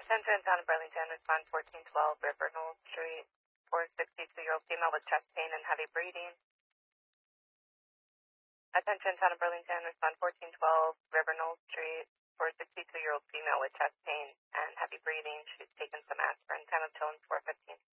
Attention, Town of Burlington, respond 1412 River Knoll Street for 62-year-old female with chest pain and heavy breathing. Attention, Town of Burlington, respond 1412 River Knoll Street for 62-year-old female with chest pain and heavy breathing. She's taken some aspirin. Time of tone 4:15.